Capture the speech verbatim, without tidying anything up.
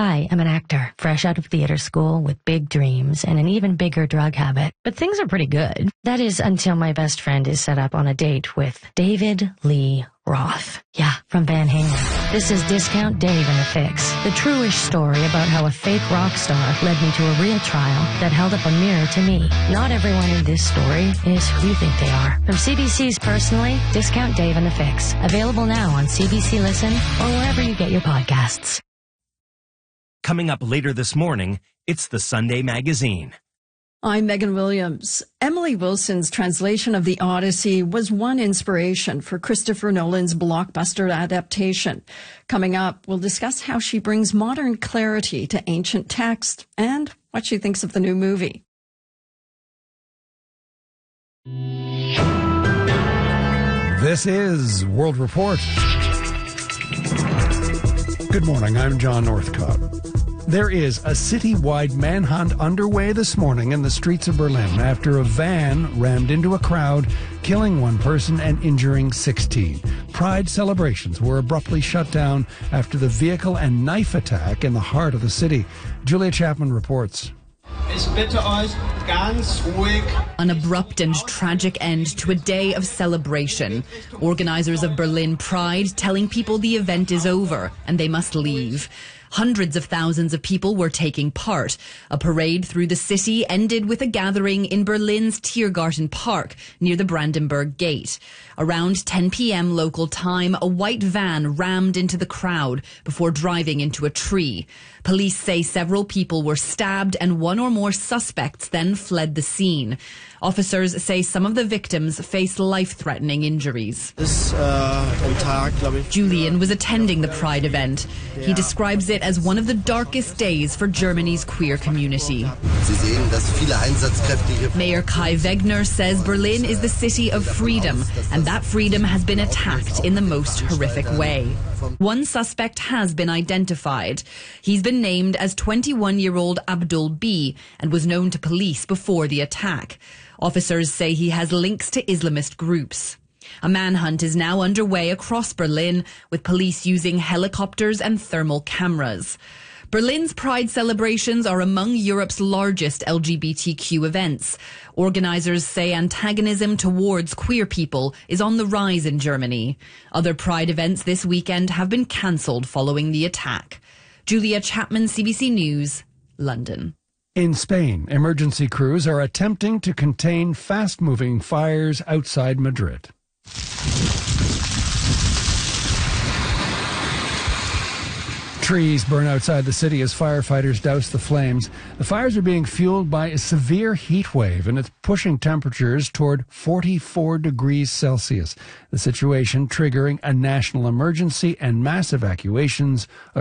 I am an actor, fresh out of theater school with big dreams and an even bigger drug habit. But things are pretty good. That is until my best friend is set up on a date with David Lee Roth. Yeah, from Van Halen. This is Discount Dave and the Fix, the true-ish story about how a fake rock star led me to a real trial that held up a mirror to me. Not everyone in this story is who you think they are. From C B C's Personally, Discount Dave and the Fix. Available now on C B C Listen or wherever you get your podcasts. Coming up later this morning, it's the Sunday Magazine. I'm Megan Williams. Emily Wilson's translation of The Odyssey was one inspiration for Christopher Nolan's blockbuster adaptation. Coming up, we'll discuss how she brings modern clarity to ancient text and what she thinks of the new movie. This is World Report. Good morning, I'm John Northcott. There is a citywide manhunt underway this morning in the streets of Berlin after a van rammed into a crowd, killing one person and injuring sixteen. Pride celebrations were abruptly shut down after the vehicle and knife attack in the heart of the city. Julia Chapman reports. An abrupt and tragic end to a day of celebration. Organisers of Berlin Pride telling people the event is over and they must leave. Hundreds of thousands of people were taking part. A parade through the city ended with a gathering in Berlin's Tiergarten Park near the Brandenburg Gate. Around ten p.m. local time, a white van rammed into the crowd before driving into a tree. Police say several people were stabbed and one or more suspects then fled the scene. Officers say some of the victims faced life-threatening injuries. Julian was attending the Pride event. He describes it as one of the darkest days for Germany's queer community. Mayor Kai Wegner says Berlin is the city of freedom, and that freedom has been attacked in the most horrific way. One suspect has been identified. He's been named as twenty-one-year-old Abdul B and was known to police before the attack. Officers say he has links to Islamist groups. A manhunt is now underway across Berlin, with police using helicopters and thermal cameras. Berlin's Pride celebrations are among Europe's largest L G B T Q events. Organisers say antagonism towards queer people is on the rise in Germany. Other Pride events this weekend have been cancelled following the attack. Julia Chapman, C B C News, London. In Spain, emergency crews are attempting to contain fast-moving fires outside Madrid. Trees burn outside the city as firefighters douse the flames. The fires are being fueled by a severe heat wave, and it's pushing temperatures toward forty-four degrees Celsius. The situation triggering a national emergency and mass evacuations